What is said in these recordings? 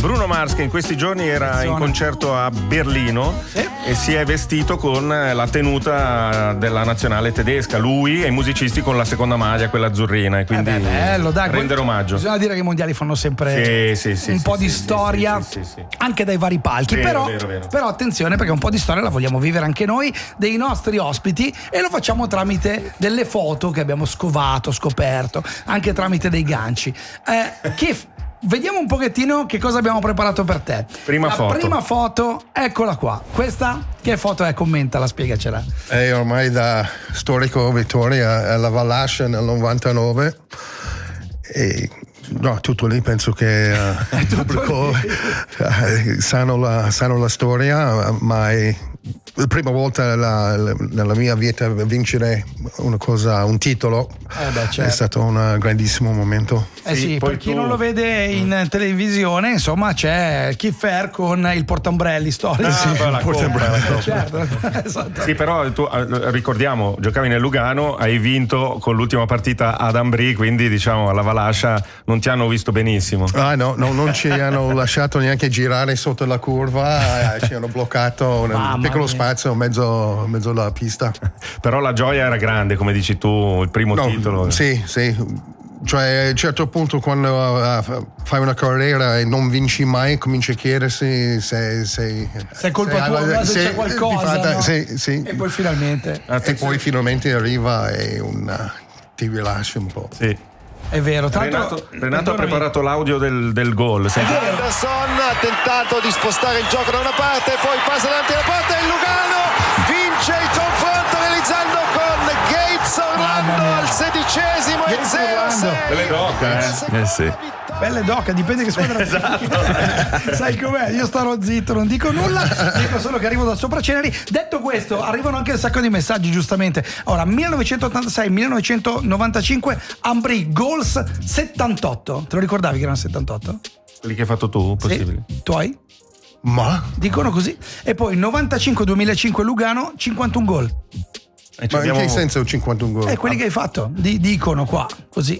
Bruno Mars, che in questi giorni era in concerto a Berlino e si è vestito con la tenuta della nazionale tedesca, lui e i musicisti con la seconda maglia, quella azzurrina, e quindi bello, dai, rendere omaggio. Bisogna dire che i mondiali fanno sempre un po' di storia anche dai vari palchi, Vero. però attenzione, perché un po' di storia la vogliamo vivere anche noi, dei nostri ospiti, e lo facciamo tramite delle foto che abbiamo scoperto, anche tramite dei ganci. Keith, vediamo un pochettino che cosa abbiamo preparato per te. Prima foto, eccola qua. Questa che foto è? Commentala, spiegacela. È ormai da storico Vittoria alla Valascia nel 99 e no, tutto lì, penso che il pubblico sanno la storia, ma è la prima volta nella mia vita vincere un titolo. Certo. È stato un grandissimo momento. Sì, per chi non lo vede in televisione, insomma, c'è Keith Fair con il portaombrelli storico. Certo. Esatto. Sì, però tu ricordiamo, giocavi nel Lugano, hai vinto con l'ultima partita ad Ambri, quindi diciamo alla Valascia non ti hanno visto benissimo. No, non ci hanno lasciato neanche girare sotto la curva, ci hanno bloccato un piccolo spazio mezzo alla pista. Però la gioia era grande, come dici tu, il primo titolo. Sì. Cioè a un certo punto, quando fai una carriera e non vinci mai, cominci a chiedersi se è colpa tua, se c'è qualcosa, no? Sì. E poi finalmente arriva e ti rilasci un po'. Sì. È vero. Renato ha preparato l'audio del gol. Anderson ha tentato di spostare il gioco da una parte, poi passa davanti alla porta e il Lugano vince il confronto realizzando con Gates Orlando al 16esimo e 0-6. Belle d'oca, sì. Belle d'oca, dipende che squadra. Esatto. Sai com'è? Io starò zitto, non dico nulla, dico solo che arrivo da sopra Ceneri. Detto questo, arrivano anche un sacco di messaggi, giustamente. Ora, 1986-1995, Ambri, goals 78. Te lo ricordavi che erano 78? Quelli che hai fatto tu, possibile? Sì. Tu hai? Ma? Dicono così. E poi 95-2005 Lugano, 51 gol. Ma in che senso 51 gol? Quelli che hai fatto, dicono qua, così.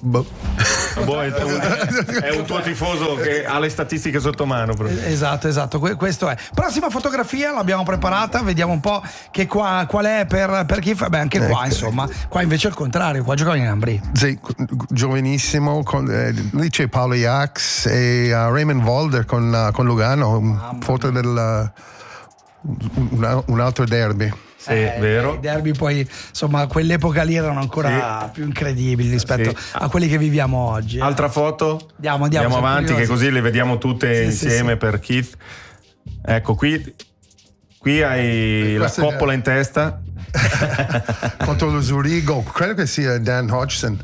È un tuo tifoso che ha le statistiche sotto mano. Esatto, questo è. Prossima fotografia l'abbiamo preparata, vediamo un po' che qual è per chi fa. Beh, anche qua, insomma, qua invece è il contrario, qua giocava in Ambri. Sì, giovanissimo, lì c'è Paolo Iax e Raymond Volder con Lugano, foto del un altro derby. Sì, vero. I derby poi, insomma, quell'epoca lì erano ancora più incredibili rispetto a quelli che viviamo oggi. Altra foto? Andiamo avanti, curiosi. che così le vediamo tutte insieme per Keith. Ecco, qui hai la coppola in testa. Contro lo Zurigo, credo che sia Dan Hodgson.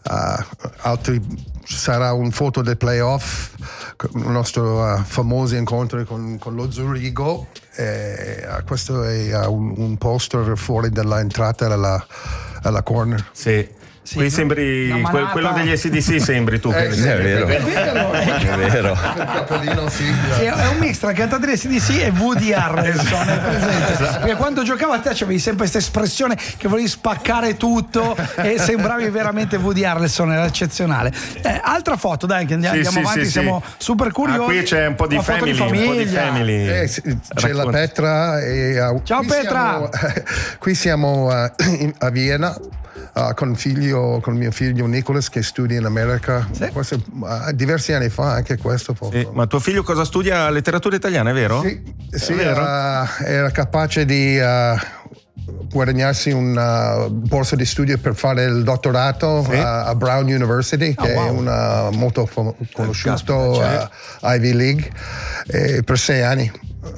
Sarà un foto del playoff, il nostro famoso incontro con lo Zurigo. Questo è un poster fuori dall'entrata alla corner. Sì. Qui sembri quello degli AC/DC, sembri tu. Sì, è vero. È vero. Sì, è un mix tra cantante di AC/DC e Woody Harrelson, è presente? Perché quando giocava a te c'avevi sempre questa espressione che volevi spaccare tutto e sembravi veramente Woody Harrelson, era eccezionale. Altra foto, dai, che andiamo avanti, siamo super curiosi. Qui c'è un po' di family. C'è la Petra e ciao Petra. Qui siamo a Vienna. Con mio figlio Nicholas, che studia in America. Questo, diversi anni fa, anche questo. Ma tuo figlio cosa studia? Letteratura italiana, è vero? Sì, era capace di guadagnarsi una borsa di studio per fare il dottorato a Brown University, che è una molto conosciuto Ivy League, per 6 anni.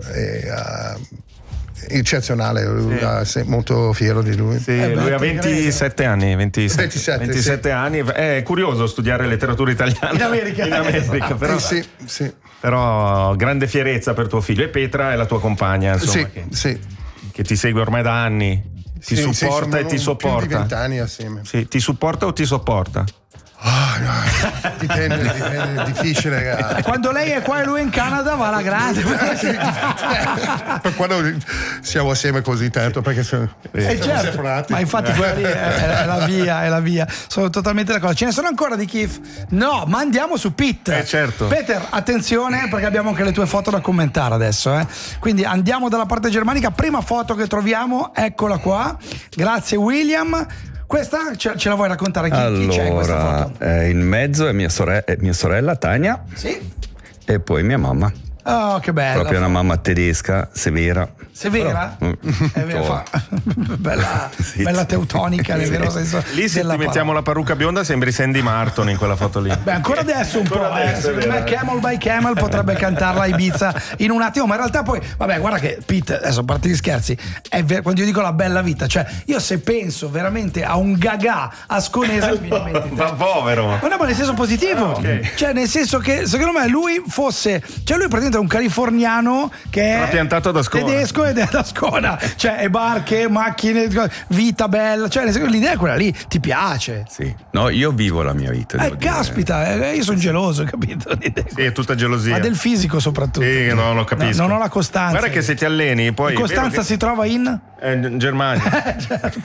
Eccezionale, molto fiero di lui. Lui ha 27 anni. 27 anni. È curioso studiare letteratura italiana in America. Però, sì. Però grande fierezza per tuo figlio. E Petra è la tua compagna, insomma, che ti segue ormai da anni. Ti supporta e ti sopporta. Più di 20 anni assieme. Sì, ti supporta o ti sopporta? Dipende, è difficile. Quando lei è qua e lui è in Canada va alla grande. Per quando siamo assieme così tanto, perché siamo certo. separati. Ma infatti quella lì è la via. Sono totalmente d'accordo. Ce ne sono ancora di Keith? No, ma andiamo su Pete. Certo. Peter, attenzione perché abbiamo anche le tue foto da commentare adesso. Quindi andiamo dalla parte germanica. Prima foto che troviamo, eccola qua. Grazie William. Questa ce la vuoi raccontare? Chi c'è in questa foto? In mezzo è mia sorella Tania. Sì. E poi mia mamma. Oh, che bella. Proprio una mamma tedesca, severa. Severa? È vera, bella teutonica nel vero senso. Lì se ti mettiamo la parrucca bionda sembri Sandy Martin in quella foto lì. Beh, ancora adesso un po'. Secondo me Camel by Camel potrebbe cantarla a Ibiza in un attimo, ma in realtà poi, vabbè, guarda che Pete, adesso a parte gli scherzi, quando io dico la bella vita, cioè io se penso veramente a un gaga asconese mi viene in mente. Ma povero. Ma no, ma nel senso positivo. Okay. Cioè nel senso che secondo me lui praticamente è un californiano che è piantato ad Ascona. Tedesco ed è ad Ascona, cioè barche, macchine, vita bella, cioè l'idea è quella lì, ti piace? Sì. No, io vivo la mia vita. Caspita, io sono geloso, capito? Sì, è tutta gelosia. Ma del fisico soprattutto. Sì, no, lo capisco. Non ho la costanza. Guarda che se ti alleni poi. Costanza si trova in Germania.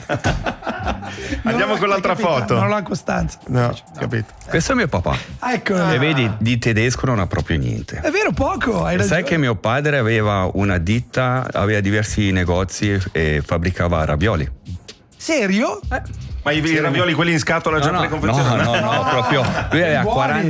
Andiamo con l'altra foto. Non ho la costanza. No, capito. Questo è mio papà. Ecco. E vedi, di tedesco non ha proprio niente. È vero, poco. Hai ragione. Sai che mio padre aveva una ditta, aveva diversi negozi e fabbricava ravioli. Serio? Ma i ravioli quelli in scatola già preconfezionati? No, proprio. Lui aveva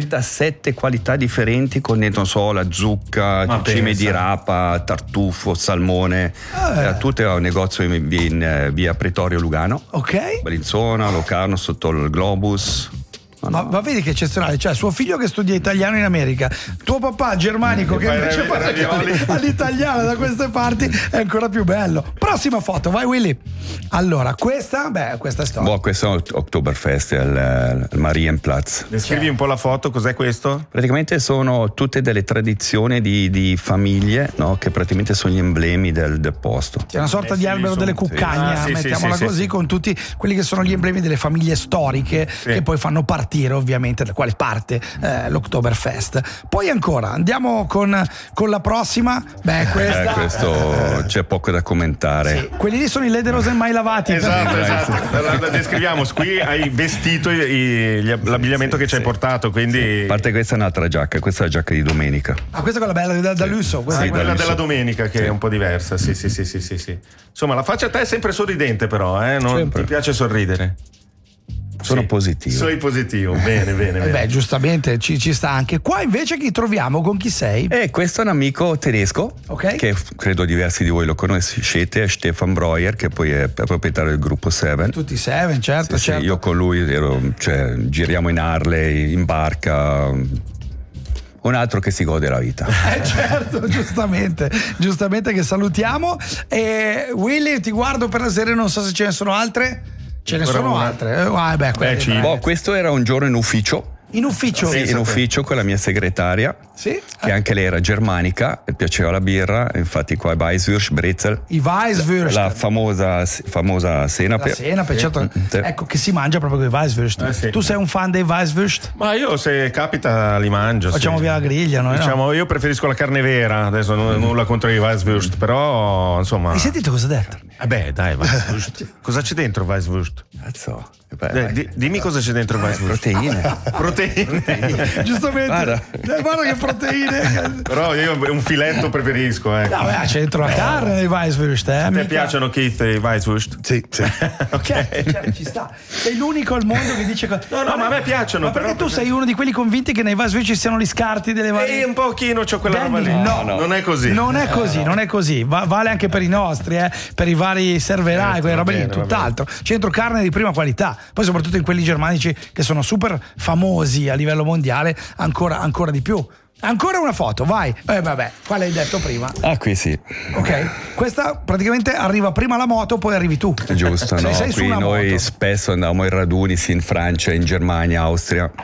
47 qualità differenti con dentro, non so, la zucca, cime di rapa, tartufo, salmone. Era tutto un negozio in via Pretorio Lugano. Ok. Bellinzona, Locarno, sotto il Globus. Ma vedi che eccezionale, cioè suo figlio che studia italiano in America, tuo papà germanico che invece fa all'italiano da queste parti, è ancora più bello. Prossima foto, vai Willy. Allora, questa è storia. Questo è Oktoberfest al Marienplatz. Descrivi un po' la foto, cos'è questo? Praticamente sono tutte delle tradizioni di famiglie, no? Che praticamente sono gli emblemi del posto. C'è una sorta di albero delle cuccagna, mettiamola così, con tutti quelli che sono gli emblemi delle famiglie storiche che poi fanno partire ovviamente da quale parte l'Oktoberfest. Poi ancora andiamo con la prossima. Beh, questa questo c'è poco da commentare. Sì, quelli lì sono i Lederhosen mai lavati. Esatto. Descriviamo, qui hai vestito l'abbigliamento che ci hai portato, quindi a parte questa è un'altra giacca, questa è la giacca di domenica. Questa è quella bella da lusso, questa è quella della domenica che è un po' diversa. Sì. Insomma, la faccia a te è sempre sorridente, però, non ti piace sorridere. Sono positivo. Sei positivo, bene. Beh, giustamente ci sta anche. Qua invece chi troviamo? Con chi sei? Questo è un amico tedesco, che credo diversi di voi lo conoscete, Stefan Breuer, che poi è proprietario del gruppo Seven. Tutti Seven, certo. Sì, io con lui giriamo in Harley, in barca. Un altro che si gode la vita. Certo, giustamente che salutiamo. E Willy, ti guardo per la serie, non so se ce ne sono altre. Ce ne sono altre. Questo era un giorno in ufficio. In ufficio? Sì, in ufficio con la mia segretaria, che anche lei era germanica e piaceva la birra, infatti qua è Weisswurst, Brezel. I Weisswurst. La famosa senape. La senape, certo. Ecco, che si mangia proprio con i Weisswurst. Tu sei un fan dei Weisswurst? Ma io se capita li mangio. Facciamo via la griglia, no? Diciamo, io preferisco la carne vera, adesso nulla contro i Weisswurst, però insomma. Hai sentito cosa ha detto? Beh, dai, Weisswurst. Cosa c'è dentro Weisswurst? Dimmi cosa c'è dentro Weisswurst. Proteine. Giustamente. Guarda che proteine. Però io un filetto preferisco. C'è dentro la carne nei Weisswurst. Ti piacciono, Keith, i Weisswurst? Sì. Ok, ci sta. Sei l'unico al mondo che dice No, ma a me piacciono. Ma perché tu sei uno di quelli convinti che nei Weisswurst ci siano gli scarti delle varie. Un pochino c'ho quella roba lì. No, non è così. Non è così. Vale anche per i nostri, per i vari serverai, quelle robe lì, tutt'altro. C'è dentro carne di prima qualità. Poi soprattutto in quelli germanici che sono super famosi a livello mondiale, ancora di più. Ancora una foto, vai. Vabbè, quale hai detto prima? Qui sì. Ok, questa praticamente arriva prima la moto, poi arrivi tu. Giusto, no? Sei qui noi spesso andavamo ai raduni, in Francia, in Germania, Austria.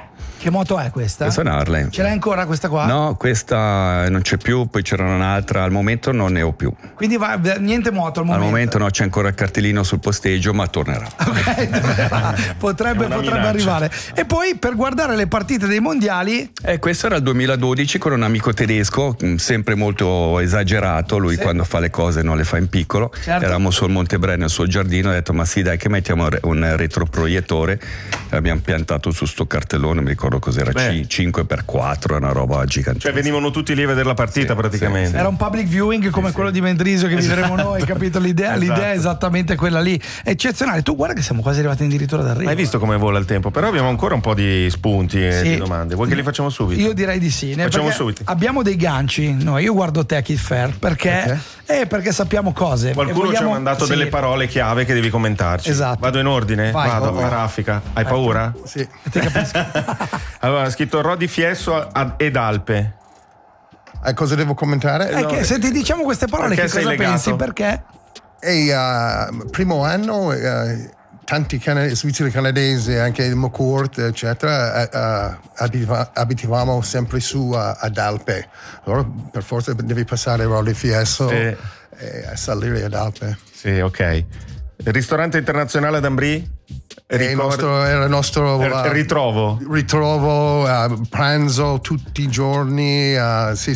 Che moto è questa? Questa è un Harley. Ce l'hai ancora questa qua? No, questa non c'è più, poi c'era un'altra, al momento non ne ho più. Quindi niente moto al momento? Al momento no, c'è ancora il cartellino sul posteggio, ma tornerà. Ok, potrebbe arrivare. E poi per guardare le partite dei mondiali... Questo era il 2012 con un amico tedesco, sempre molto esagerato, lui quando fa le cose non le fa in piccolo. Certo. Eravamo sul Monte Brenno, sul giardino, ho detto ma sì dai che mettiamo un retroproiettore, abbiamo piantato su sto cartellone, mi ricordo cos'era, 5x4, una roba gigantesca. Cioè venivano tutti lì a vedere la partita praticamente. Sì. Era un public viewing come quello di Mendrisio che vivremo noi, capito? L'idea è esattamente quella lì. Eccezionale. Tu guarda che siamo quasi arrivati addirittura d'arrivo. Hai visto come vola il tempo? Però abbiamo ancora un po' di spunti e di domande. Vuoi che li facciamo subito? Io direi di sì. Facciamo subito. Abbiamo dei ganci. No, io guardo te Kid Fair perché sappiamo cose. Qualcuno ci ha mandato delle parole chiave che devi commentarci. Esatto. Vado in ordine? Vado a raffica. Hai paura? Sì. Ti capisco. Allora, ha scritto Rodi Fiesso ed Alpe. Cosa devo commentare? Se ti diciamo queste parole, Perché che cosa pensi? Perché? Primo anno tanti svizzeri canadesi, anche il McCourt, eccetera, abitavamo sempre su ad Alpe. Allora per forza devi passare Rodi Fiesso e salire ad Alpe. Sì, ok. Il ristorante internazionale ad Ambri? Era il nostro ritrovo, pranzo tutti i giorni. Sì,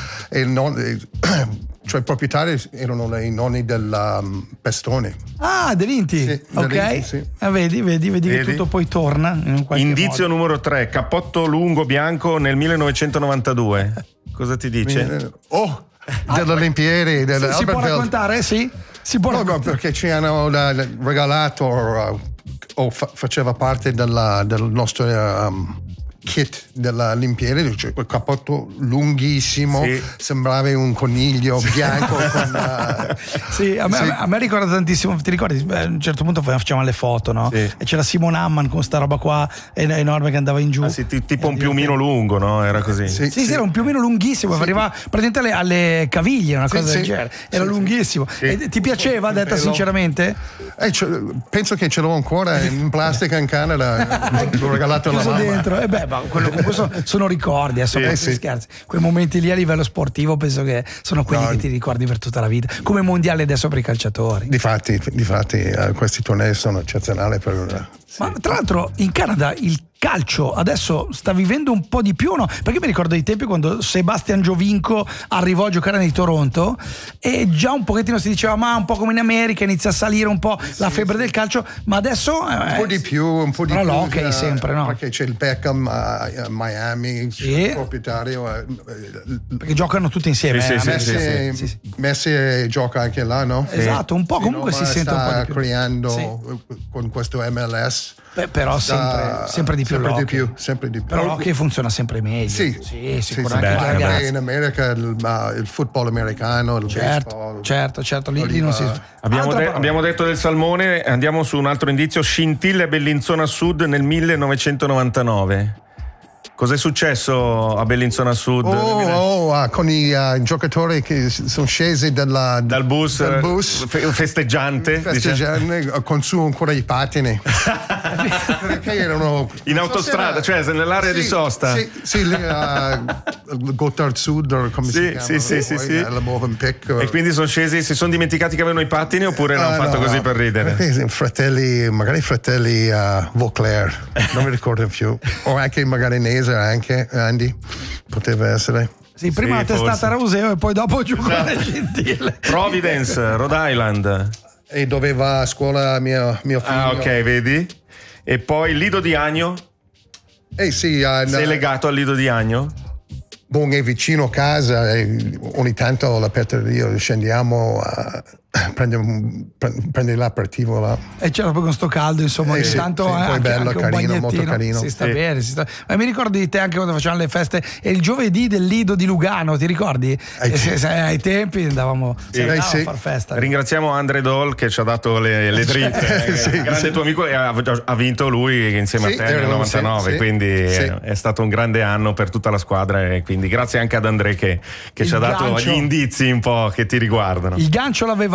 cioè i proprietari erano i nonni del Pestone. Ah, Delinti. Sì, ok. Delinti, sì. Vedi che tutto poi torna in qualche Indizio modo. numero 3, cappotto lungo bianco nel 1992. Cosa ti dice? Delle Olimpiadi. Si può raccontare? Sì? Si può raccontare. No, perché ci hanno regalato faceva parte del nostro kit della Olimpiadi, cioè quel cappotto lunghissimo, sembrava un coniglio bianco con, sì, a me ricorda tantissimo. Ti ricordi? A un certo punto facevamo le foto, no? E c'era Simon Amman con sta roba qua enorme che andava in giù, tipo un piumino lungo, no? Era così. Sì, era un piumino lunghissimo, arrivava praticamente alle caviglie, una cosa del genere. Era lunghissimo. E ti piaceva, detta sinceramente? Penso che ce l'ho ancora in plastica in Canada. L'ho regalato alla mamma dentro. Questo sono ricordi, scherzi. Quei momenti lì a livello sportivo penso che sono quelli che ti ricordi per tutta la vita, come mondiali adesso per i calciatori. Difatti questi tornei sono eccezionali Ma tra l'altro in Canada il calcio adesso sta vivendo un po' di più, no? Perché mi ricordo i tempi quando Sebastian Giovinco arrivò a giocare nel Toronto e già un pochettino si diceva ma un po' come in America inizia a salire un po' la febbre del calcio, ma adesso un po' di più però l'hockey sempre, no? Perché c'è il Beckham a Miami, il proprietario perché giocano tutti insieme. Messi gioca anche là, no? Esatto, un po' comunque si sente un po' di più. Sta creando con questo MLS. Però sempre di più sempre di più. Però l'hockey funziona sempre meglio. Sì, sicuramente. In America il football americano, il baseball. Certo, lì non si. Abbiamo detto del salmone, andiamo su un altro indizio, Scintille Bellinzona Sud nel 1999. Cos'è successo a Bellinzona Sud? Con i giocatori che sono scesi dal bus festeggiante con su ancora i pattini perché erano in autostrada, cioè nell'area di sosta. Sì, lì Gotthard Sud, come si chiama? La Movenpick. E quindi sono scesi, si sono dimenticati che avevano i pattini oppure l'hanno fatto così per ridere? Fratelli Vauclair, non mi ricordo più, o anche magari Nese, anche Andy poteva essere. Sì, prima la testata Rauseo e poi dopo giù con le Scintille. Providence, Rhode Island. E doveva a scuola mio figlio. Ah, ok, vedi? E poi Lido di Agno? Sei legato al Lido di Agno? È vicino a casa e ogni tanto all'aperto io scendiamo a prende l'aperitivo là. E c'era poi con sto caldo, insomma, ogni tanto poi bello, anche carino, molto carino. Si sta bene, Ma mi ricordi di te anche quando facevamo le feste e il giovedì del Lido di Lugano, ti ricordi? Ai tempi andavamo a far festa. Ringraziamo Andre Doll che ci ha dato le dritte. Grande tuo amico, e ha vinto lui insieme a te nel 99, quindi è stato un grande anno per tutta la squadra e quindi grazie anche ad Andre che ci ha dato gli indizi un po' che ti riguardano. Il gancio l'avevamo.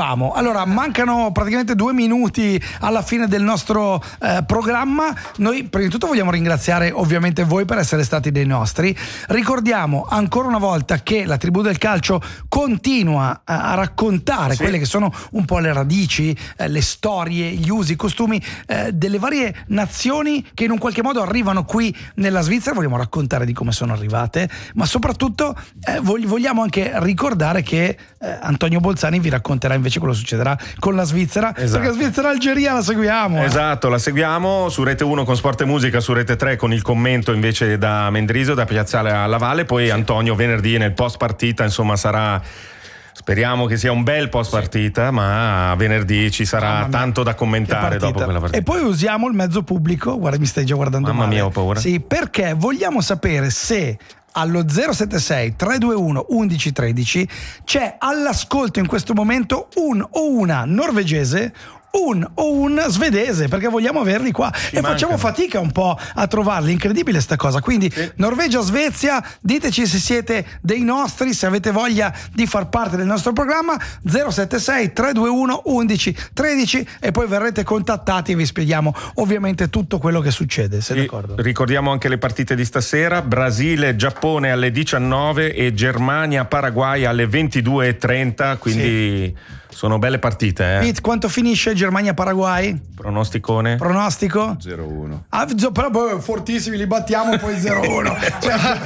dicevamo, allora mancano praticamente 2 minuti alla fine del nostro programma. Noi prima di tutto vogliamo ringraziare ovviamente voi per essere stati dei nostri. Ricordiamo ancora una volta che la Tribù del Calcio continua a raccontare quelle che sono un po' le radici, le storie, gli usi, i costumi delle varie nazioni che in un qualche modo arrivano qui nella Svizzera. Vogliamo raccontare di come sono arrivate, ma soprattutto vogliamo anche ricordare che Antonio Bolzani vi racconterà invece quello che succederà con la Svizzera, perché Svizzera-Algeria la seguiamo. Esatto, la seguiamo su Rete 1 con Sport e Musica, su Rete 3 con il commento invece da Mendrisio, da Piazzale alla Valle. Poi Antonio venerdì nel post partita, insomma sarà, speriamo che sia un bel post partita, ma venerdì ci sarà tanto da commentare dopo quella partita. E poi usiamo il mezzo pubblico, guarda, mi stai già guardando Mamma male. mia, ho paura. Sì, perché vogliamo sapere se allo 076 321 1113 c'è all'ascolto in questo momento un o una norvegese, un o un svedese, perché vogliamo averli qua e facciamo fatica un po' a trovarli. Incredibile sta cosa. Quindi Norvegia, Svezia, diteci se siete dei nostri, se avete voglia di far parte del nostro programma. 076 321 1113 e poi verrete contattati e vi spieghiamo ovviamente tutto quello che succede. Sei d'accordo? Ricordiamo anche le partite di stasera: Brasile, Giappone alle 19 e Germania, Paraguay alle 22:30, quindi sono belle partite. Pete, quanto finisce Germania-Paraguay? Pronosticone? Pronostico? 0-1. Però fortissimi, li battiamo poi 0-1.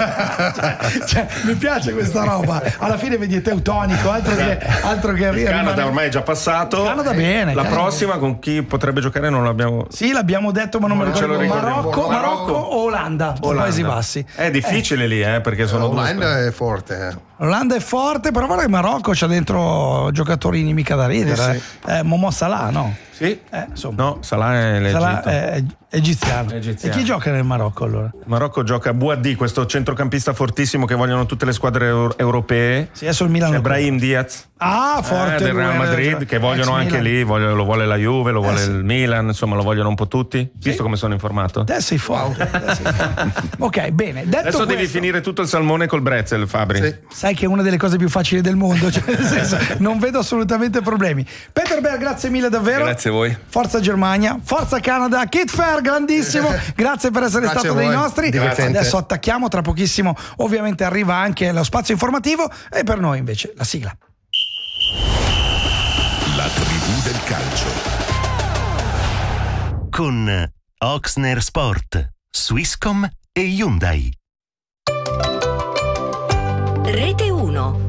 cioè, mi piace questa roba. Alla fine vedi è teutonico, altro che il Canada ormai è già passato. Canada bene. La prossima con chi potrebbe giocare non l'abbiamo. Sì, l'abbiamo detto, ma non me lo ricordo. Marocco o Olanda? Paesi Bassi. È difficile lì, perché sono Olanda è forte. L'Olanda è forte, però guarda che Marocco c'ha dentro giocatori mica da ridere. Momo Salah, no? Sì. Insomma. No, Salah è l'Egitto. Salah è egiziano. E chi gioca nel Marocco allora? Il Marocco gioca Bouhaddi, questo centrocampista fortissimo che vogliono tutte le squadre europee. Sì, adesso il Milan. Brahim Diaz. Forte. Del Real Madrid, che vogliono anche lì, lo vuole la Juve, lo vuole il Milan, insomma lo vogliono un po' tutti. Visto come sono informato? Te sei forte. Ok, bene. Detto adesso devi finire tutto il salmone col brezel, Fabri. Sì. Sai che è una delle cose più facili del mondo, cioè nel senso, non vedo assolutamente problemi. Peter Bear, grazie mille davvero. Grazie a voi. Forza Germania, forza Canada. Kit Fair, grandissimo. Grazie per essere stato dei nostri. Divertente. Adesso attacchiamo, tra pochissimo ovviamente arriva anche lo spazio informativo e per noi invece la sigla. La tribù del calcio con Oxner Sport, Swisscom e Hyundai. Rete 1.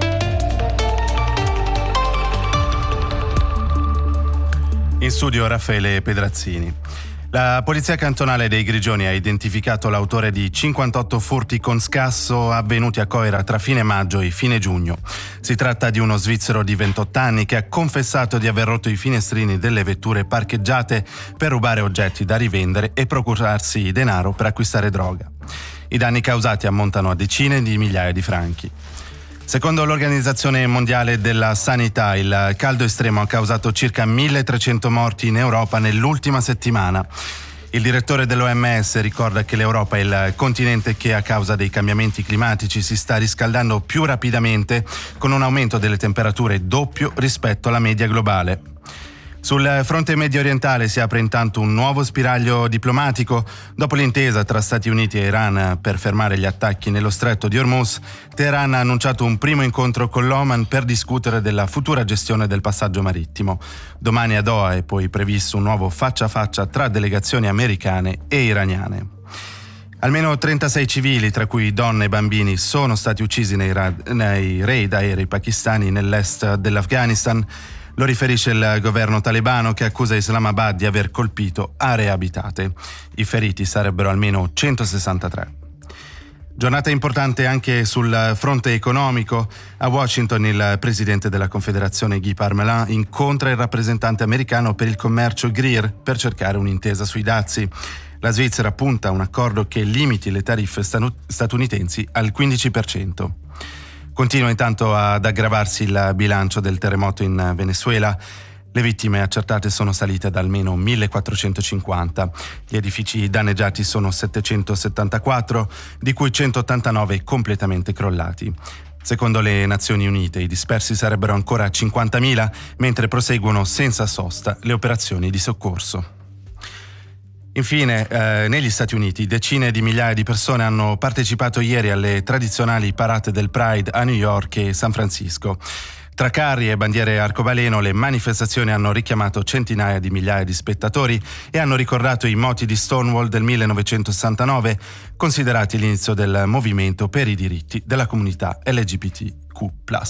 In studio Raffaele Pedrazzini. La polizia cantonale dei Grigioni ha identificato l'autore di 58 furti con scasso avvenuti a Coira tra fine maggio e fine giugno. Si tratta di uno svizzero di 28 anni che ha confessato di aver rotto i finestrini delle vetture parcheggiate per rubare oggetti da rivendere e procurarsi denaro per acquistare droga. I danni causati ammontano a decine di migliaia di franchi. Secondo l'Organizzazione Mondiale della Sanità, il caldo estremo ha causato circa 1.300 morti in Europa nell'ultima settimana. Il direttore dell'OMS ricorda che l'Europa è il continente che a causa dei cambiamenti climatici si sta riscaldando più rapidamente, con un aumento delle temperature doppio rispetto alla media globale. Sul fronte medio orientale si apre intanto un nuovo spiraglio diplomatico. Dopo l'intesa tra Stati Uniti e Iran per fermare gli attacchi nello stretto di Hormuz, Teheran ha annunciato un primo incontro con l'Oman per discutere della futura gestione del passaggio marittimo. Domani a Doha è poi previsto un nuovo faccia a faccia tra delegazioni americane e iraniane. Almeno 36 civili, tra cui donne e bambini, sono stati uccisi nei raid aerei pakistani nell'est dell'Afghanistan. Lo riferisce il governo talebano, che accusa Islamabad di aver colpito aree abitate. I feriti sarebbero almeno 163. Giornata importante anche sul fronte economico. A Washington il presidente della Confederazione Guy Parmelin incontra il rappresentante americano per il commercio Greer per cercare un'intesa sui dazi. La Svizzera punta a un accordo che limiti le tariffe statunitensi al 15%. Continua intanto ad aggravarsi il bilancio del terremoto in Venezuela. Le vittime accertate sono salite ad almeno 1.450. Gli edifici danneggiati sono 774, di cui 189 completamente crollati. Secondo le Nazioni Unite i dispersi sarebbero ancora 50.000, mentre proseguono senza sosta le operazioni di soccorso. Infine, negli Stati Uniti decine di migliaia di persone hanno partecipato ieri alle tradizionali parate del Pride a New York e San Francisco. Tra carri e bandiere arcobaleno, le manifestazioni hanno richiamato centinaia di migliaia di spettatori e hanno ricordato i moti di Stonewall del 1969, considerati l'inizio del movimento per i diritti della comunità LGBTQ+.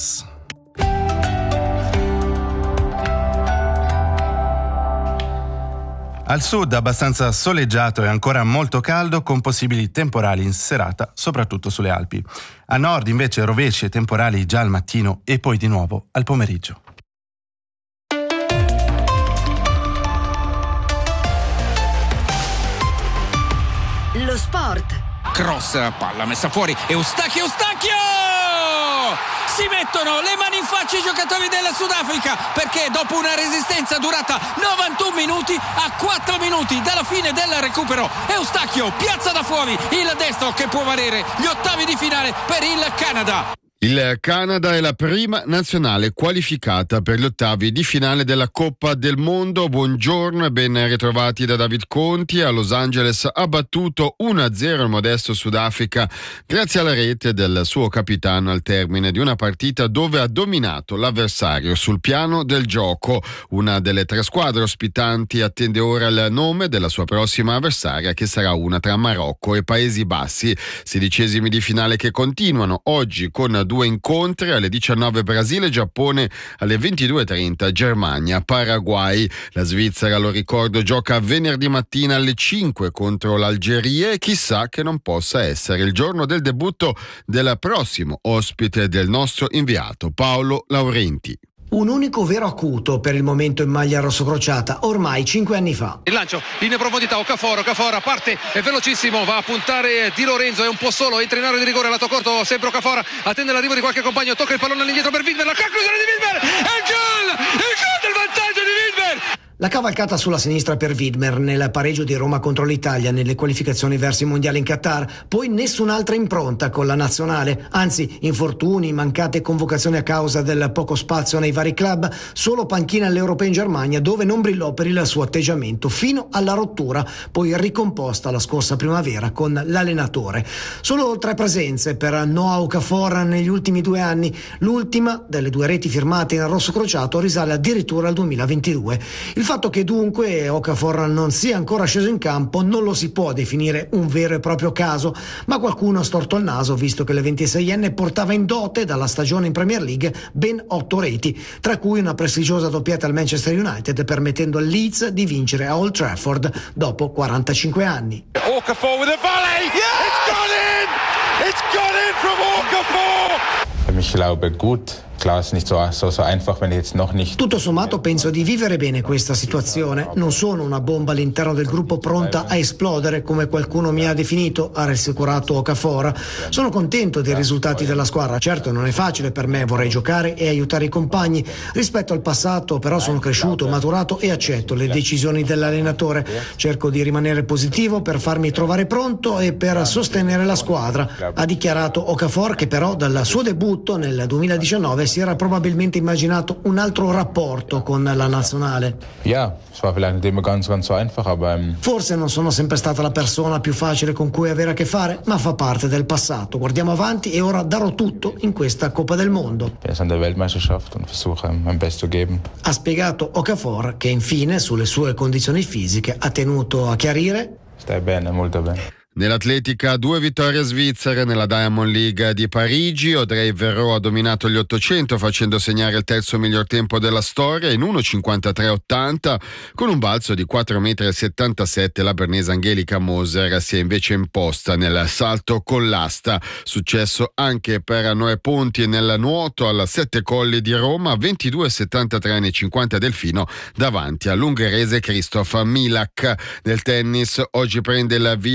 Al sud abbastanza soleggiato e ancora molto caldo, con possibili temporali in serata, soprattutto sulle Alpi. A nord invece rovesci e temporali già al mattino e poi di nuovo al pomeriggio. Lo sport. Cross, palla messa fuori, Eustachio! Si mettono le mani in faccia i giocatori della Sudafrica, perché dopo una resistenza durata 91 minuti, a 4 minuti dalla fine del recupero, Eustachio piazza da fuori il destro che può valere gli ottavi di finale per il Canada. Il Canada è la prima nazionale qualificata per gli ottavi di finale della Coppa del Mondo. Buongiorno e ben ritrovati da David Conti. A Los Angeles ha battuto 1-0 il modesto Sudafrica grazie alla rete del suo capitano al termine di una partita dove ha dominato l'avversario sul piano del gioco. Una delle tre squadre ospitanti attende ora il nome della sua prossima avversaria, che sarà una tra Marocco e Paesi Bassi. 16esimi di finale che continuano oggi con due incontri: alle 19 Brasile, Giappone, alle 22:30 Germania, Paraguay. La Svizzera, lo ricordo, gioca venerdì mattina alle 5 contro l'Algeria e chissà che non possa essere il giorno del debutto del prossimo ospite del nostro inviato Paolo Laurenti. Un unico vero acuto per il momento in maglia rossocrociata, ormai 5 anni fa. Il lancio in profondità, Okafor parte, è velocissimo, va a puntare Di Lorenzo, è un po' solo, entra in area di rigore, lato corto, sempre Okafor, attende l'arrivo di qualche compagno, tocca il pallone all'indietro per Widmer, la conclusione di Widmer, e il gol del vantaggio di Widmer! La cavalcata sulla sinistra per Widmer nel pareggio di Roma contro l'Italia nelle qualificazioni verso i mondiali in Qatar, poi nessun'altra impronta con la nazionale, anzi infortuni, mancate convocazioni a causa del poco spazio nei vari club, solo panchina all'Europeo in Germania dove non brillò per il suo atteggiamento fino alla rottura, poi ricomposta la scorsa primavera con l'allenatore. Solo 3 presenze per Noah Okafor negli ultimi 2 anni, l'ultima delle 2 reti firmate in rosso crociato risale addirittura al 2022. Il fatto che dunque Okafor non sia ancora sceso in campo non lo si può definire un vero e proprio caso, ma qualcuno ha storto il naso visto che il 26enne portava in dote dalla stagione in Premier League ben 8 reti, tra cui una prestigiosa doppietta al Manchester United, permettendo al Leeds di vincere a Old Trafford dopo 45 anni. Okafor with a volley! Yeah! It's gone in from Okafor! Ich glaube gut. Klar, ist nicht so einfach, wenn jetzt noch nicht. Tutto sommato penso di vivere bene questa situazione. Non sono una bomba all'interno del gruppo pronta a esplodere, come qualcuno mi ha definito, ha rassicurato Okafor. Sono contento dei risultati della squadra. Certo non è facile per me, vorrei giocare e aiutare i compagni. Rispetto al passato però sono cresciuto, maturato e accetto le decisioni dell'allenatore. Cerco di rimanere positivo per farmi trovare pronto e per sostenere la squadra, ha dichiarato Okafor, che però dal suo debutto nel 2019 si era probabilmente immaginato un altro rapporto con la nazionale. Ja, es war vielleicht nicht immer ganz so einfach, aber forse non sono sempre stata la persona più facile con cui avere a che fare, ma fa parte del passato. Guardiamo avanti e ora darò tutto in questa Coppa del Mondo. Es an der Weltmeisterschaft und versuche mein Bestes zu geben. Ha spiegato Okafor, che infine sulle sue condizioni fisiche ha tenuto a chiarire: stai bene, molto bene. Nell'atletica 2 vittorie svizzere nella Diamond League di Parigi. Audrey Verreau ha dominato gli 800 facendo segnare il terzo miglior tempo della storia in 1:53.80 con un balzo di 4,77 m. La bernese Angelica Moser si è invece imposta nel salto con l'asta. Successo anche per Noè Ponti nel nuoto al 7 Colli di Roma, 22,73 nei 50 delfino davanti all'ungherese Christoph Milak. Nel tennis oggi prende il via il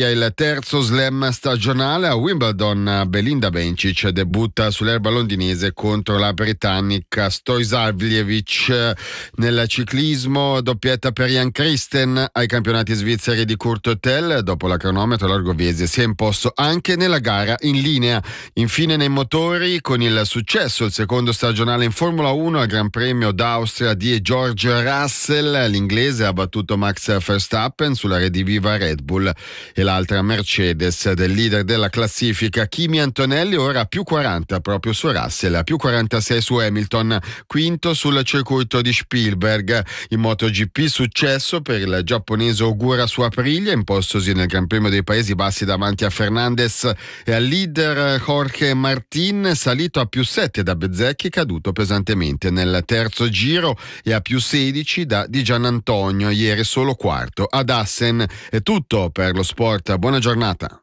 terzo slam stagionale. A Wimbledon Belinda Bencic debutta sull'erba londinese contro la britannica Stojsavljevic. Nel ciclismo doppietta per Jan Kristen ai campionati svizzeri di Kurt Hotel. Dopo la cronometro l'Argovese si è imposto anche nella gara in linea. Infine nei motori, con il successo il secondo stagionale in Formula 1 al Gran Premio d'Austria di George Russell, l'inglese ha battuto Max Verstappen sulla rediviva Red Bull, e l'altra Mercedes del leader della classifica Kimi Antonelli ora a più 40 proprio su Russell, a più 46 su Hamilton, quinto sul circuito di Spielberg. In MotoGP successo per il giapponese Ogura su Aprilia, impostosi nel Gran Premio dei Paesi Bassi davanti a Fernandez e al leader Jorge Martin, salito a più 7 da Bezzecchi, caduto pesantemente nel terzo giro, e a più 16 da Di Giannantonio, ieri solo quarto ad Assen. È tutto per lo sport, buona giornata.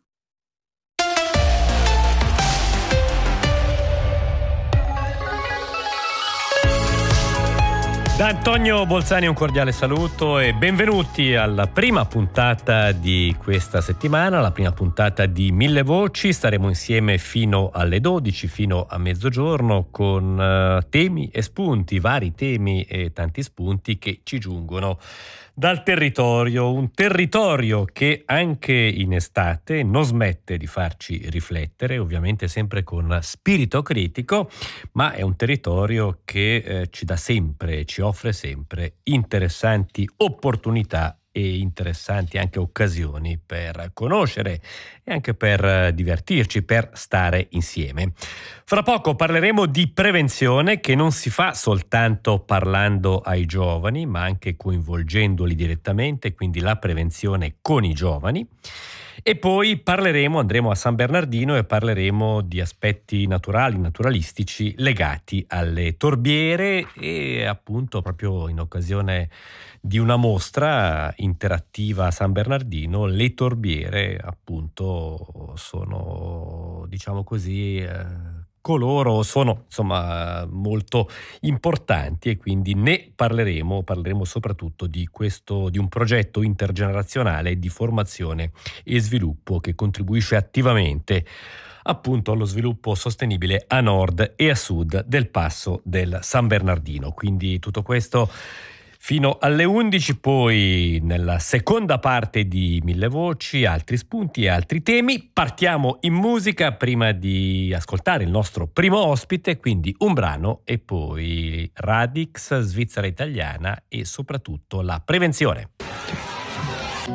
Da Antonio Bolzani un cordiale saluto e benvenuti alla prima puntata di questa settimana, la prima puntata di Mille Voci. Staremo insieme fino alle 12, fino a mezzogiorno, con temi e spunti, vari temi e tanti spunti che ci giungono dal territorio, un territorio che anche in estate non smette di farci riflettere, ovviamente sempre con spirito critico, ma è un territorio che ci dà sempre, ci offre sempre interessanti opportunità e interessanti anche occasioni per conoscere e anche per divertirci, per stare insieme. Fra poco parleremo di prevenzione, che non si fa soltanto parlando ai giovani, ma anche coinvolgendoli direttamente, quindi la prevenzione con i giovani. E poi andremo a San Bernardino e parleremo di aspetti naturali, naturalistici legati alle torbiere, e appunto proprio in occasione di una mostra interattiva a San Bernardino, le torbiere appunto sono, diciamo così, sono insomma molto importanti, e quindi ne parleremo soprattutto di un progetto intergenerazionale di formazione e sviluppo che contribuisce attivamente appunto allo sviluppo sostenibile a nord e a sud del passo del San Bernardino. Quindi tutto questo fino alle 11, poi nella seconda parte di Mille Voci, altri spunti e altri temi. Partiamo in musica prima di ascoltare il nostro primo ospite, quindi un brano e poi Radix, Svizzera Italiana e soprattutto la prevenzione.